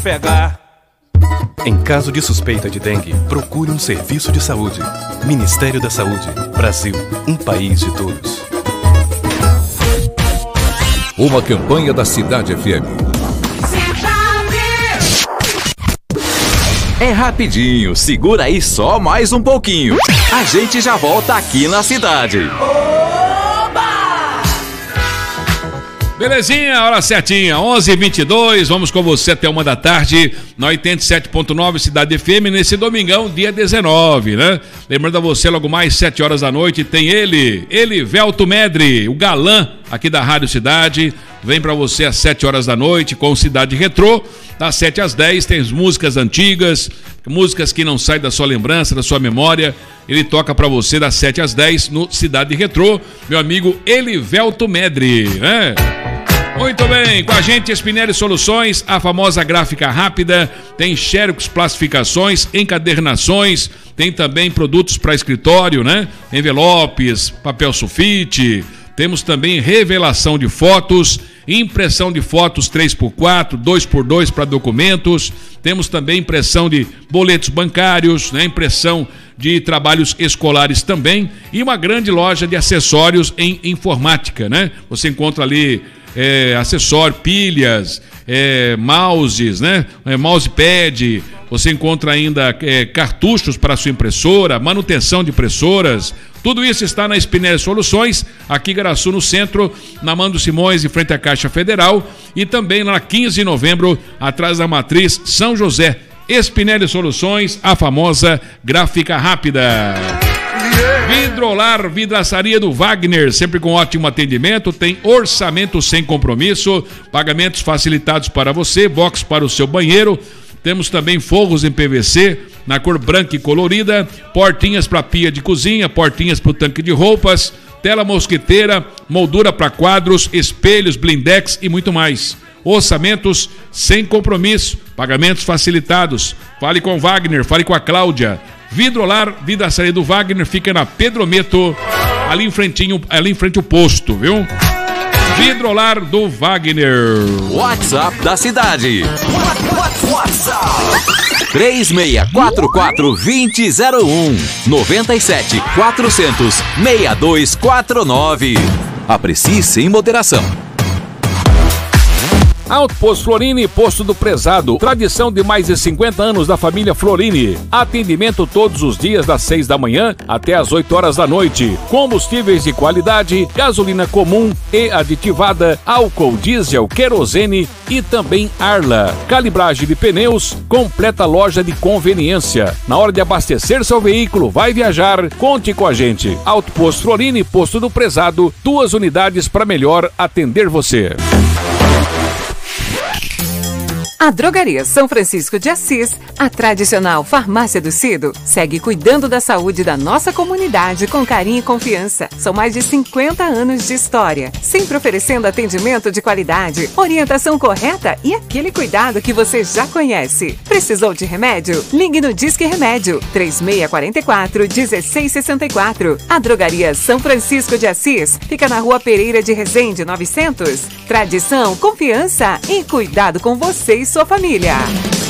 pegar. Em caso de suspeita de dengue, procure um serviço de saúde. Ministério da Saúde. Brasil, um país de todos. Uma campanha da Cidade FM. É rapidinho, segura aí só mais um pouquinho. A gente já volta aqui na cidade. Belezinha, hora certinha, 11h22, vamos com você até 1 da tarde, na 87.9 Cidade FM, nesse domingão, dia 19, né? Lembrando a você, logo mais 7 horas da noite, tem ele, Velto Medri, o galã aqui da Rádio Cidade, vem pra você às 7 horas da noite com Cidade Retrô, das 7 às 10, tem as músicas antigas, músicas que não saem da sua lembrança, da sua memória, ele toca pra você das 7 às 10 no Cidade Retrô, meu amigo Elivelto Medri, né? Muito bem, com a gente Spinelli Soluções, a famosa gráfica rápida, tem xerox plastificações, encadernações, tem também produtos para escritório, né? Envelopes, papel sulfite, temos também revelação de fotos, impressão de fotos 3x4, 2x2 para documentos, temos também impressão de boletos bancários, né? Impressão de trabalhos escolares também e uma grande loja de acessórios em informática, né? Você encontra ali acessório, pilhas, mouses, né? Mousepad, você encontra ainda cartuchos para a sua impressora, manutenção de impressoras, tudo isso está na Spinelli Soluções, aqui em Garaçu, no centro, na Mando Simões, em frente à Caixa Federal, e também na 15 de novembro, atrás da Matriz São José. Spinelli Soluções, a famosa gráfica rápida. Vidrolar, vidraçaria do Wagner, sempre com ótimo atendimento, tem orçamento sem compromisso, pagamentos facilitados para você, box para o seu banheiro, temos também forros em PVC, na cor branca e colorida, portinhas para pia de cozinha, portinhas para o tanque de roupas, tela mosquiteira, moldura para quadros, espelhos, blindex e muito mais. Orçamentos sem compromisso, pagamentos facilitados. Fale com o Wagner, fale com a Cláudia. Vidrolar, vidraçaria do Wagner, fica na Pedrometo, ali em frente ao posto, viu? Vidrolar do Wagner. WhatsApp da cidade. WhatsApp 3644-2001 97 400 6249. Aprecie sem moderação. Alto Posto Florini, Posto do Prezado. Tradição de mais de 50 anos da família Florini. Atendimento todos os dias das 6 da manhã até as 8 horas da noite. Combustíveis de qualidade, gasolina comum e aditivada, álcool, diesel, querosene e também Arla. Calibragem de pneus, completa loja de conveniência. Na hora de abastecer seu veículo, vai viajar, conte com a gente. Alto Posto Florini, Posto do Prezado, 2 unidades para melhor atender você. A Drogaria São Francisco de Assis, a tradicional farmácia do Cido, segue cuidando da saúde da nossa comunidade com carinho e confiança. São mais de 50 anos de história, sempre oferecendo atendimento de qualidade, orientação correta e aquele cuidado que você já conhece. Precisou de remédio? Ligue no Disque Remédio, 3644-1664. A Drogaria São Francisco de Assis fica na Rua Pereira de Resende, 900. Tradição, confiança e cuidado com você e sua família.